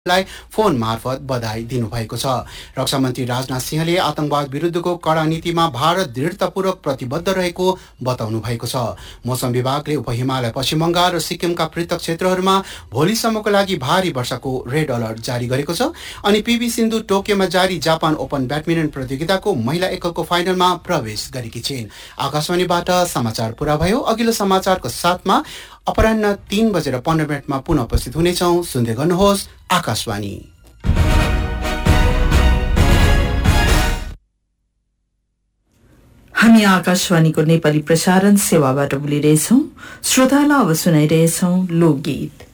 लाई फोन मार्फत बधाई दिनुभएको छ। रक्षा मन्त्री राजनाथ सिंहले आतंकवाद विरुद्धको कड़ा नीतिमा भारत दृढतापूर्वक प्रतिबद्ध रहेको बताउनु भएको छ। मौसम विभागले उपहिमालय पश्चिम बंगाल र सिक्किमका पृथक क्षेत्रहरूमा भोलिसम्मको लागि भारी वर्षाको रेड अलर्ट जारी गरेको छ। अनि पीवी सिन्धु टोकियोमा जारी जापान ओपन ब्याडमिन्टन प्रतियोगिताको महिला एकलको फाइनलमा प्रवेश गरेकी छिन्। आकाशवाणीबाट समाचार पूरा भयो। अघिल्लो समाचारको साथमा अपराह्न 3:15 पुनः उपस्थित हुनेछौं। सुन्दै गर्नुहोस् आकाशवाणी। हामी आकाशवाणीको नेपाली प्रसारण सेवाबाट बोलिरहेछौं। श्रोतालाई अब सुनाइरहेछौं लोकगीत।